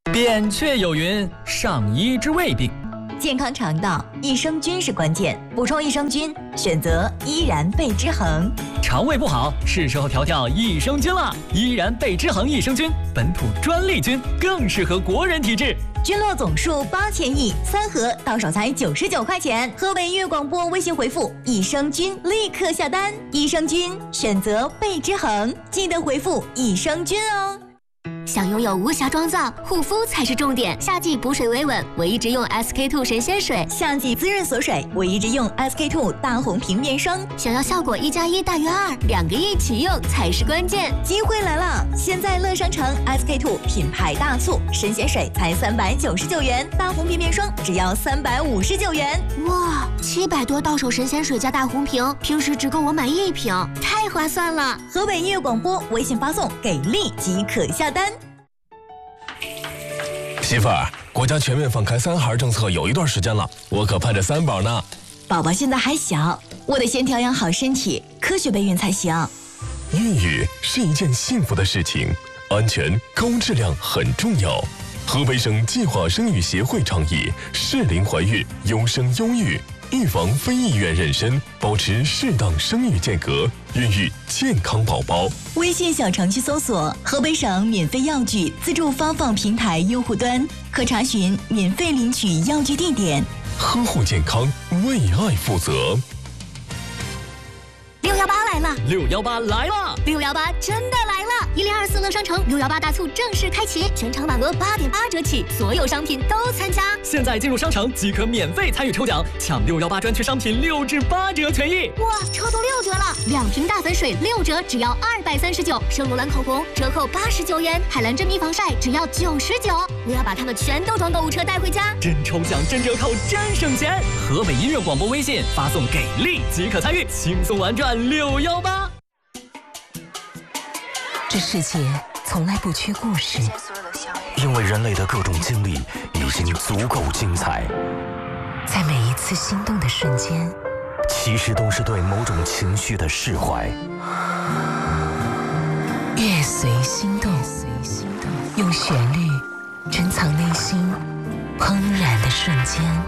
扁鹊有云：上医之未病。 健康肠道，益生菌是关键。补充益生菌，选择依然贝之恒。 肠胃不好，是时候调调益生菌了。依然贝之恒益生菌，本土专利菌，更适合国人体质。 菌落总数8000亿，3盒到手才99块钱。河北音乐广播微信回复“益生菌”立刻下单。益生菌选择贝之恒，记得回复“益生菌”哦。 想拥有无瑕妆造，护肤才是重点。夏季补水维稳，我一直用 SK-II 神仙水； 夏季滋润锁水，我一直用 SK-II 大红瓶面霜。 想要效果1+1大于2，2个一起用才是关键。 机会来了！现在乐商城 SK-II 品牌大促，神仙水才399元，大红瓶面霜只要359元。 哇，700多到手神仙水加大红瓶，平时只够我买1瓶，太划算了！ 河北音乐广播微信发送给力即可下单。 媳妇儿，国家全面放开3孩政策有一段时间了，我可盼着3宝呢。 宝宝现在还小，我得先调养好身体，科学备孕才行。 孕育是一件幸福的事情，安全高质量很重要。河北省计划生育协会倡议适龄怀孕，优生优育，预防非意愿妊娠，保持适当生育间隔，孕育健康宝宝。 微信小程序搜索河北省免费药具自助发放平台用户端，可查询免费领取药具地点。 呵护健康，为爱负责。 618来了 ！618来了 ！618真的来了！1024乐商城618大促正式开启，全场满额8.8折起，所有商品都参加。 现在进入商城即可免费参与抽奖，抢618专区商品6至8折权益。 哇，抽到6折了！2瓶大粉水6折，只要239；圣罗兰口红折扣89元，海蓝珍妮防晒只要99。我要把它们全都装购物车带回家。 真抽奖，真折扣，真省钱！河北音乐广播微信发送给力即可参与，轻松玩转618。 这世界从来不缺故事， 因为人类的各种经历已经足够精彩。 在每一次心动的瞬间， 其实都是对某种情绪的释怀。 乐随心动，用旋律珍藏内心怦然的瞬间。